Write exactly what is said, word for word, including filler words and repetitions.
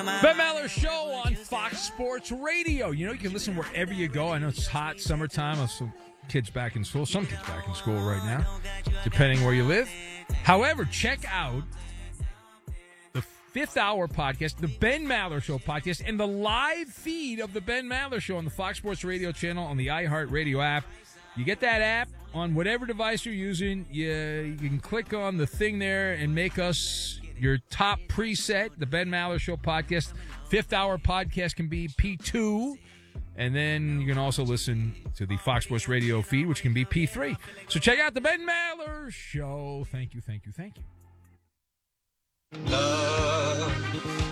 Ben Maller Show on Fox Sports Radio. You know, you can listen wherever you go. I know it's hot, summertime. Some kids back in school. Some kids back in school right now, depending where you live. However, check out the Fifth Hour podcast, the Ben Maller Show podcast, and the live feed of the Ben Maller Show on the Fox Sports Radio channel on the iHeartRadio app. You get that app on whatever device you're using. You, you can click on the thing there and make us your top preset, the Ben Maller Show podcast. Fifth Hour podcast can be P two. And then you can also listen to the Fox Sports Radio feed, which can be P three. So check out the Ben Maller Show. Thank you, thank you, thank you. Love.